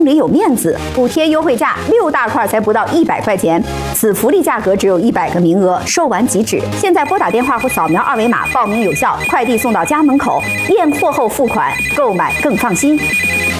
里有面子，补贴优惠价6大块才不到100块钱，此福利价格只有100个名额，售完即止。现在拨打电话或扫描2维码报名有效，快递送到家门口，验货后付款，购买更放心。